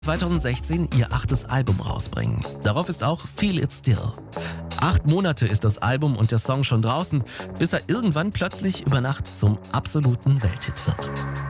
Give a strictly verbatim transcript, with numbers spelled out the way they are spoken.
zweitausendsechzehn ihr achtes Album rausbringen. Darauf ist auch Feel It Still. Acht Monate ist das Album und der Song schon draußen, bis er irgendwann plötzlich über Nacht zum absoluten Welthit wird.